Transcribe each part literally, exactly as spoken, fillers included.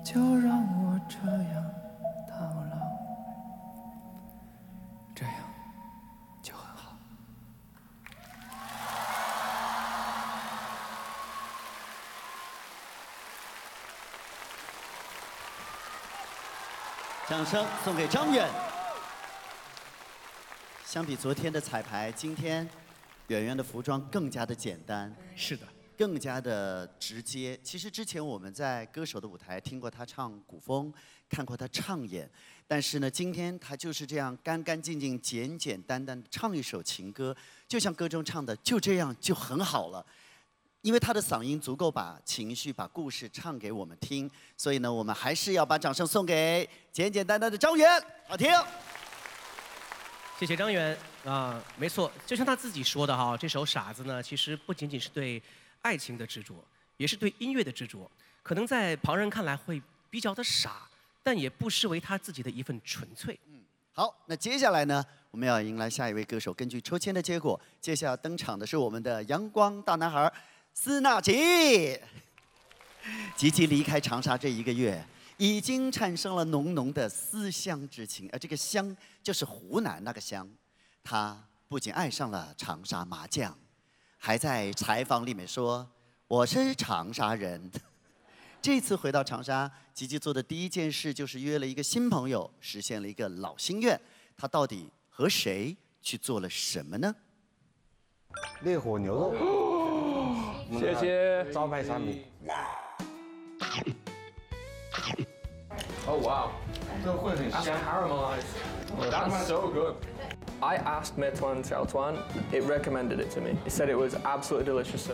就让我这样到老，这样就很好。 掌声送给张远。相比昨天的彩排，今天圆圆的服装更加的简单。 是的。 更加的直接。其实之前我们在歌手的舞台听过他唱古风，看过他唱演，但是呢，今天他就是这样干干净净、简简单单唱一首情歌，就像歌中唱的，就这样就很好了。因为他的嗓音足够把情绪、把故事唱给我们听，所以呢，我们还是要把掌声送给简简单单的张远，好听。 谢谢张远啊，没错，就像他自己说的哈，这首《傻子》呢，其实不仅仅是对 爱情的执着，也是对音乐的执着。可能在旁人看来会比较的傻，但也不失为他自己的一份纯粹。 嗯，好，那接下来呢，我们要迎来下一位歌手。根据抽签的结果，接下来登场的是我们的阳光大男孩司纳吉。吉吉离开长沙这一个月，已经产生了浓浓的思乡之情，而这个乡就是湖南那个乡。他不仅爱上了长沙麻将， 还在采访里面说：“我是长沙人。”这次回到长沙，吉吉做的第一件事就是约了一个新朋友，实现了一个老心愿。他到底和谁去做了什么呢？ 烈火牛肉， 谢谢招牌产品。 Oh wow, 这会很 that's 香。 caramelized. That's so good. I asked Meituan Xiaotuan, it recommended it to me. It said it was absolutely delicious.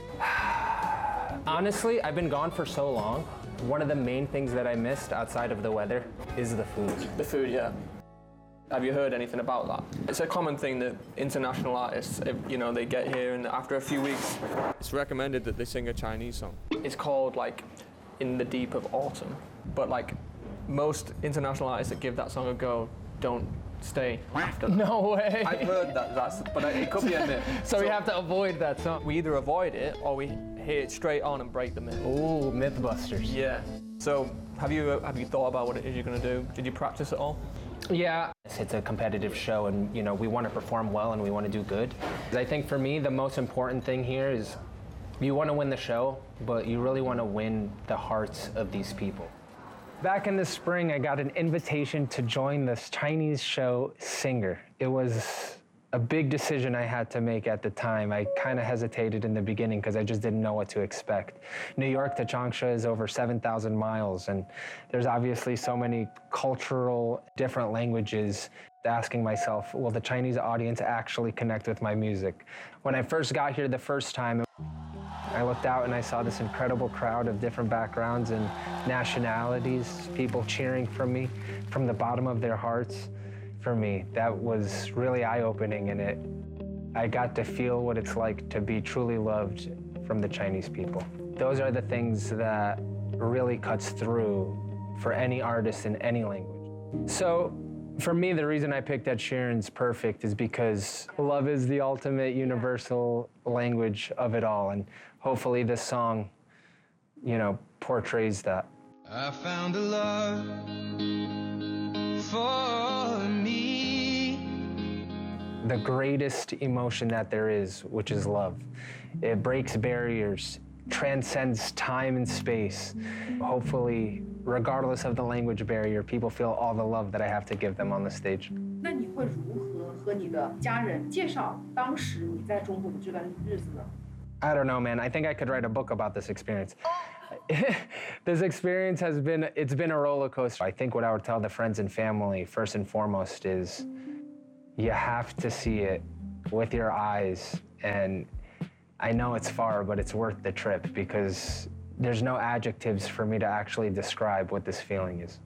Honestly, I've been gone for so long. One of the main things that I missed outside of the weather is the food. The food, yeah. Have you heard anything about that? It's a common thing that international artists, if, you know, they get here and after a few weeks, it's recommended that they sing a Chinese song. It's called like In the Deep of Autumn. But like most international artists that give that song a go don't stay after that. No way. I've heard that, that's, but it could be a myth. So we have to avoid that song. We either avoid it or we hit it straight on and break the myth. Ooh, Mythbusters. Yeah. So have you have you thought about what it is you're going to do? Did you practice at all? Yeah, it's a competitive show, and you know we want to perform well and we want to do good. I think for me the most important thing here is you want to win the show, but you really want to win the hearts of these people. Back in the spring, I got an invitation to join this Chinese show Singer. It was a big decision I had to make at the time. I kind of hesitated in the beginning because I just didn't know what to expect. New York to Changsha is over seven thousand miles, and there's obviously so many cultural, different languages. Asking myself, will the Chinese audience actually connect with my music? When I first got here the first time, I looked out and I saw this incredible crowd of different backgrounds and nationalities, people cheering for me from the bottom of their hearts. For me, that was really eye-opening, and it, I got to feel what it's like to be truly loved from the Chinese people. Those are the things that really cuts through for any artist in any language. So for me, the reason I picked Ed Sheeran's Perfect is because love is the ultimate universal language of it all, and hopefully this song, you know, portrays that. I found a love for me. The greatest emotion that there is, which is love. It breaks barriers, transcends time and space. Hopefully, regardless of the language barrier, people feel all the love that I have to give them on the stage. 那你会如何和你的家人介绍当时你在中国的这段日子呢？ I don't know, man. I think I could write a book about this experience. This experience has been, it's been a roller coaster. I think what I would tell the friends and family, first and foremost, is you have to see it with your eyes. And I know it's far, but it's worth the trip because there's no adjectives for me to actually describe what this feeling is.